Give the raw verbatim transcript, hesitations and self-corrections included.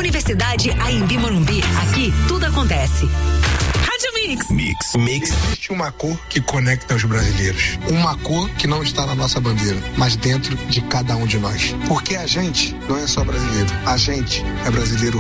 Universidade Anhembi Morumbi, aqui tudo acontece. Rádio Mix. Mix. Mix. Existe uma cor que conecta os brasileiros. Uma cor que não está na nossa bandeira, mas dentro de cada um de nós. Porque a gente não é só brasileiro. A gente é brasileiro